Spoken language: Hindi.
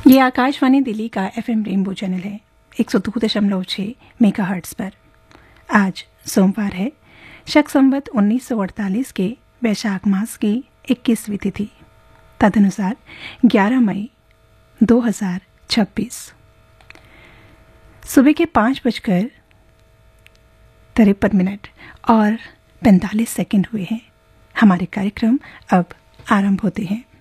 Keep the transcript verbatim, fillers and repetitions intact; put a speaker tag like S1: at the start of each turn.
S1: ये आकाशवाणी दिल्ली का एफएम रेनबो चैनल है एक सौ दो दशमलव छः मेगा हर्ट्स पर। आज सोमवार है, शक संवत उन्नीस सौ अड़तालीस के वैशाख मास की इक्कीसवीं तिथि, तदनुसार ग्यारह मई दो हज़ार छब्बीस। सुबह के पाँच बजकर तिरपन मिनट और पैंतालीस सेकंड हुए हैं। हमारे कार्यक्रम अब आरंभ होते हैं।